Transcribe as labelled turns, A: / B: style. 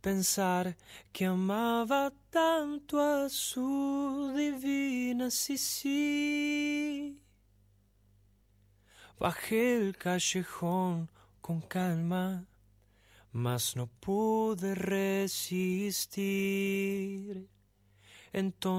A: pensar que amaba tanto a su divina Sisi. Bajé el callejón con calma, mas no pude resistir. Entonces